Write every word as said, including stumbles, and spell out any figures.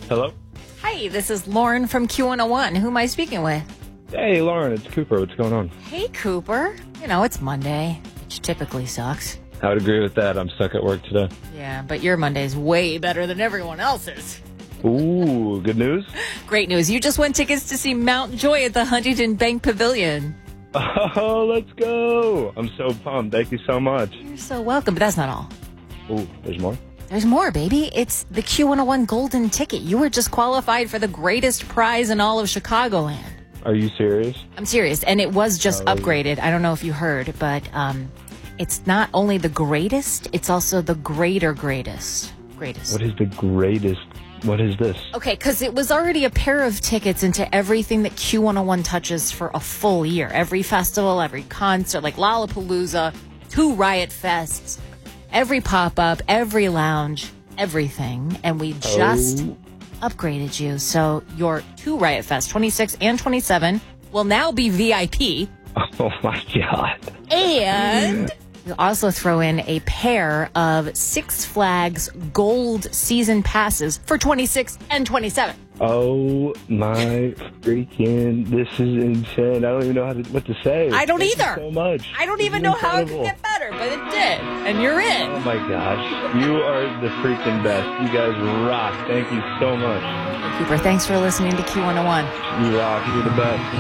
Hello? Hi, this is Lauren from Q one oh one. Who am I speaking with? Hey, Lauren, it's Cooper. What's going on? Hey, Cooper. You know, it's Monday, which typically sucks. I would agree with that. I'm stuck at work today. Yeah, but your Monday's way better than everyone else's. Ooh, good news? Great news. You just won tickets to see Mount Joy at the Huntington Bank Pavilion. Oh, let's go. I'm so pumped. Thank you so much. You're so welcome, but that's not all. Ooh, there's more? There's more, baby. It's the Q one oh one Golden Ticket. You were just qualified for the greatest prize in all of Chicagoland. Are you serious? I'm serious, and it was just Oh. upgraded. I don't know if you heard, but um, it's not only the greatest, it's also the greater greatest. Greatest. What is the greatest? What is this? Okay, because it was already a pair of tickets into everything that Q one oh one touches for a full year. Every festival, every concert, like Lollapalooza, two Riot Fests, every pop-up, every lounge, everything. And we just Oh. upgraded you. So your two Riot Fest, twenty-six and twenty-seven, will now be V I P. Oh, my God. And we'll also throw in a pair of Six Flags Gold season passes for twenty-six and twenty-seven. Oh, my freaking... This is insane. I don't even know how to, what to say. I don't Thank you either. so much. I don't This even is know how it incredible. could get better, but it did. And you're in. Oh, my gosh. You are the freaking best. You guys rock. Thank you so much. Cooper, thanks for listening to Q one oh one. You rock. You're the best.